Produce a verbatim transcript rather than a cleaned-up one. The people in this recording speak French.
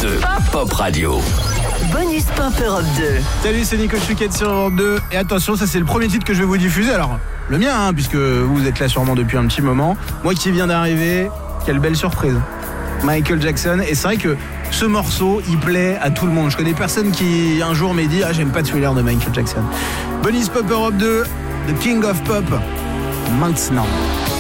deux. Pop Radio. Bonus Pop Europe deux. Salut, c'est Nico Chouquette sur Europe deux. Et attention, ça c'est le premier titre que je vais vous diffuser. Alors, le mien, hein, puisque vous êtes là sûrement depuis un petit moment. Moi qui viens d'arriver, quelle belle surprise. Michael Jackson. Et c'est vrai que ce morceau, il plaît à tout le monde. Je connais personne qui un jour m'a dit « Ah, j'aime pas Thriller de Michael Jackson ». Bonus Pop Europe deux, The King of Pop, maintenant.